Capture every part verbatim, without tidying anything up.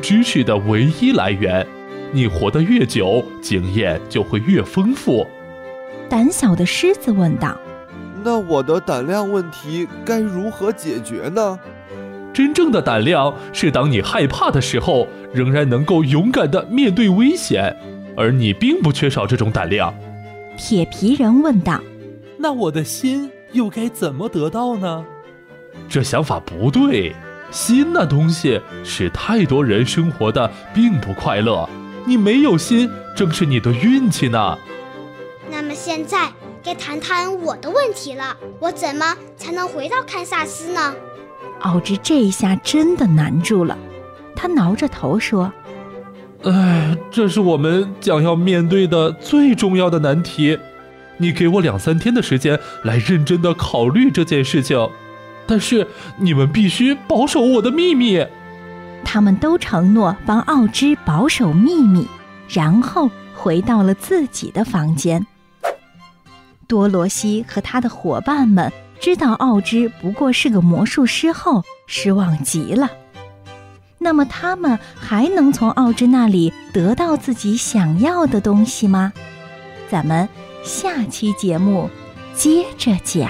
知识的唯一来源。你活得越久，经验就会越丰富。 胆小的狮子问道： 那我的胆量问题该如何解决呢？ 真正的胆量是当你害怕的时候，仍然能够勇敢地面对危险，而你并不缺少这种胆量。 铁皮人问道： 那我的心又该怎么得到呢？ 这想法不对，心那东西使太多人生活的并不快乐，你没有心正是你的运气呢。 那么现在该谈谈我的问题了，我怎么才能回到堪萨斯呢？ 奥芝这一下真的难住了，他挠着头说： 哎，这是我们将要面对的最重要的难题。你给我两三天的时间来认真的考虑这件事情，但是你们必须保守我的秘密。 他们都承诺帮奥芝保守秘密，然后回到了自己的房间。多罗西和他的伙伴们知道奥芝不过是个魔术师后，失望极了。那么他们还能从奥芝那里得到自己想要的东西吗？咱们下期节目接着讲。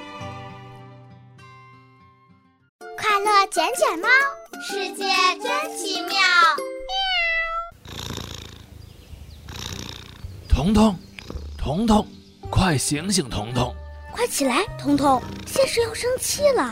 快乐捡捡猫，世界真奇妙。 彤彤，彤彤，快醒醒，彤彤！ 快起来，彤彤，先生要生气了。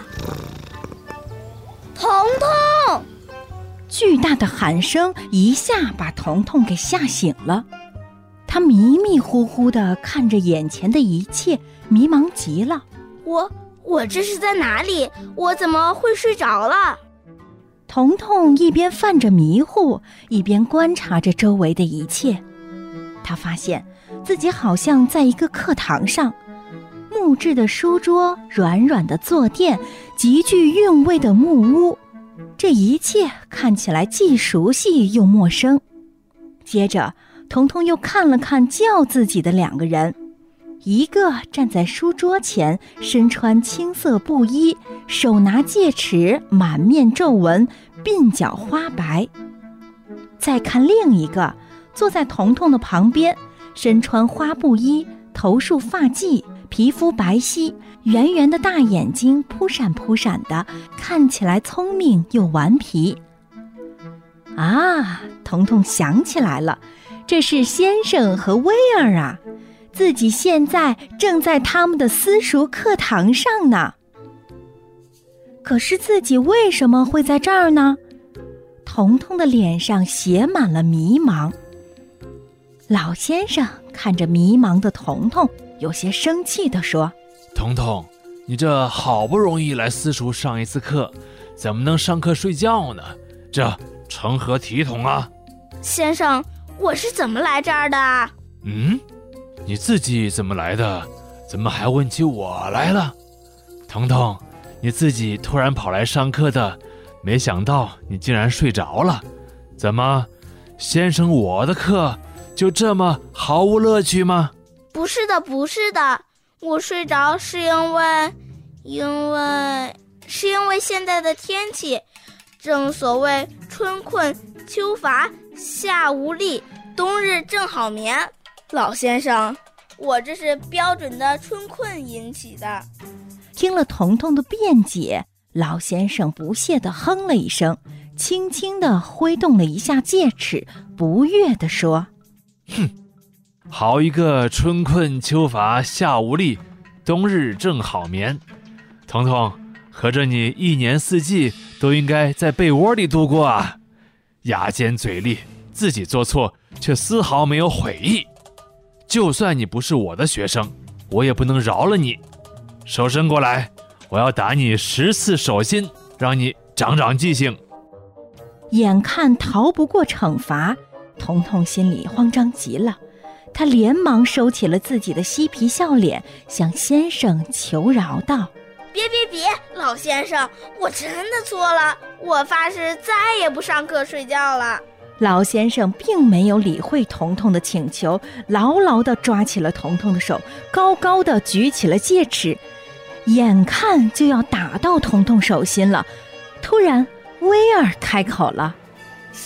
彤彤！ 巨大的喊声一下把彤彤给吓醒了，他迷迷糊糊地看着眼前的一切，迷茫极了。 我我这是在哪里？我怎么会睡着了？ 彤彤一边犯着迷糊，一边观察着周围的一切。他发现自己好像在一个课堂上，木质的书桌，软软的坐垫，极具韵味的木屋，这一切看起来既熟悉又陌生。接着彤彤又看了看叫自己的两个人，一个站在书桌前，身穿青色布衣，手拿戒尺，满面皱纹，鬓角花白。再看另一个坐在彤彤的旁边，身穿花布衣，头束发髻，皮肤白皙，圆圆的大眼睛扑闪扑闪的，看起来聪明又顽皮。啊，彤彤想起来了，这是先生和威尔啊，自己现在正在他们的私塾课堂上呢。可是自己为什么会在这儿呢？彤彤的脸上写满了迷茫。老先生看着迷茫的彤彤，有些生气地说： 彤彤，你这好不容易来私塾上一次课，怎么能上课睡觉呢？这成何体统啊！ 先生，我是怎么来这儿的？ 嗯，你自己怎么来的？怎么还问起我来了？彤彤，你自己突然跑来上课的，没想到你竟然睡着了。怎么，先生我的课就这么毫无乐趣吗？ 不是的，不是的，我睡着是因为，因为是因为现在的天气，正所谓春困秋乏夏无力，冬日正好眠。老先生，我这是标准的春困引起的。 听了彤彤的辩解，老先生不屑地哼了一声，轻轻地挥动了一下戒尺，不悦地说： 哼，好一个春困秋乏夏无力，冬日正好眠。彤彤，合着你一年四季都应该在被窝里度过啊！牙尖嘴利，自己做错却丝毫没有悔意。就算你不是我的学生，我也不能饶了你。手伸过来，我要打你十次手心，让你长长记性。 眼看逃不过惩罚，彤彤心里慌张极了，他连忙收起了自己的嬉皮笑脸，向先生求饶道： 别别别，老先生，我真的错了，我发誓再也不上课睡觉了。 老先生并没有理会彤彤的请求，牢牢地抓起了彤彤的手，高高地举起了戒尺，眼看就要打到彤彤手心了。突然威尔开口了：